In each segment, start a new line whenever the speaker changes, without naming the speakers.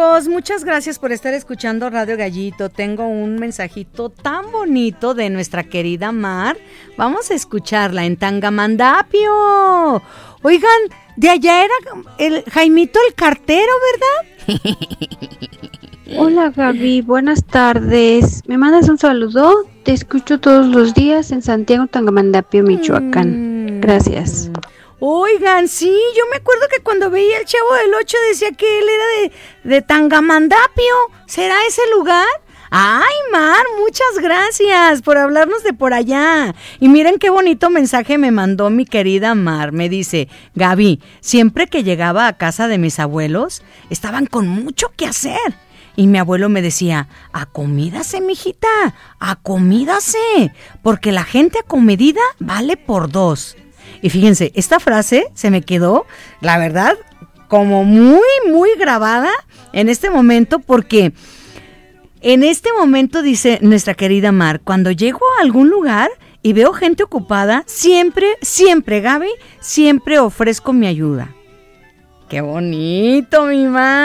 amigos, muchas gracias por estar escuchando Radio Gallito. Tengo un mensajito tan bonito de nuestra querida Mar. Vamos a escucharla en Tangamandapio. Oigan, de allá era el Jaimito el cartero, ¿verdad?
Hola Gaby, buenas tardes. ¿Me mandas un saludo? Te escucho todos los días en Santiago, Tangamandapio, Michoacán. Gracias.
Oigan, sí, yo me acuerdo que cuando veía el Chavo del 8 decía que él era de Tangamandapio. ¿Será ese lugar? Ay, Mar, muchas gracias por hablarnos de por allá. Y miren qué bonito mensaje me mandó mi querida Mar. Me dice, Gaby, siempre que llegaba a casa de mis abuelos, estaban con mucho que hacer. Y mi abuelo me decía, acomídase, mijita, acomídase, porque la gente acomedida vale por dos. Y fíjense, esta frase se me quedó, la verdad, como muy, muy grabada en este momento, porque en este momento, dice nuestra querida Mar, cuando llego a algún lugar y veo gente ocupada, siempre, Gaby, siempre ofrezco mi ayuda. ¡Qué bonito, mi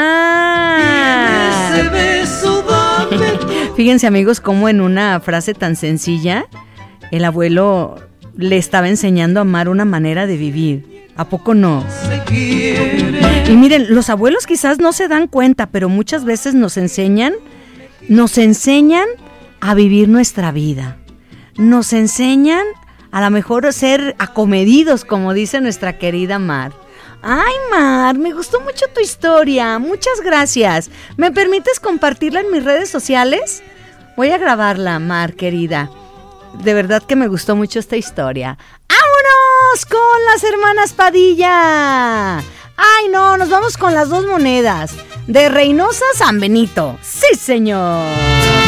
Mar! Fíjense, amigos, cómo en una frase tan sencilla, el abuelo le estaba enseñando a Mar una manera de vivir. ¿A poco no? Y miren, los abuelos quizás no se dan cuenta, pero muchas veces nos enseñan a vivir nuestra vida. Nos enseñan a lo mejor a ser acomedidos, como dice nuestra querida Mar. Ay, Mar, me gustó mucho tu historia. Muchas gracias. ¿Me permites compartirla en mis redes sociales? Voy a grabarla, Mar, querida. De verdad que me gustó mucho esta historia. ¡Vámonos con las hermanas Padilla! ¡Ay, no! Nos vamos con las dos monedas. De Reynosa a San Benito. ¡Sí, señor!